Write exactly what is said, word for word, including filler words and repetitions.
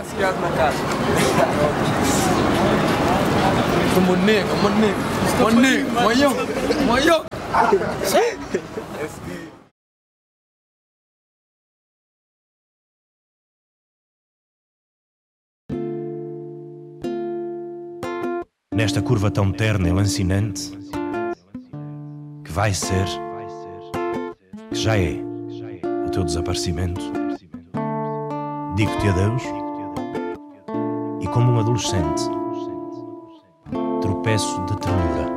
demasiado na casa. Como nega, uma nega, uma nega, maior, maior. Nesta curva tão terna e lancinante, que vai ser, que já é o teu desaparecimento, digo-te adeus e como um adolescente tropeço de ternura.